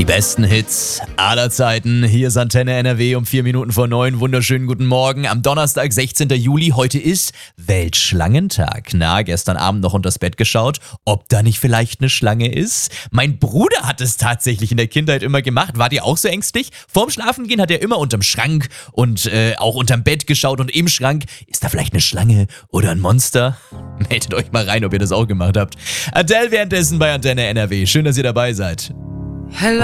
Besten Hits aller Zeiten. Hier ist Antenne NRW um 4 Minuten vor 9. Wunderschönen guten Morgen. Am Donnerstag, 16. Juli. Heute ist Weltschlangentag. Na, gestern Abend noch unters Bett geschaut, ob da nicht vielleicht eine Schlange ist? Mein Bruder hat es tatsächlich in der Kindheit immer gemacht. Wart ihr auch so ängstlich? Vorm Schlafengehen hat er immer unterm Schrank und auch unterm Bett geschaut und im Schrank. Ist da vielleicht eine Schlange oder ein Monster? Meldet euch mal rein, ob ihr das auch gemacht habt. Adele währenddessen bei Antenne NRW. Schön, dass ihr dabei seid. Hello.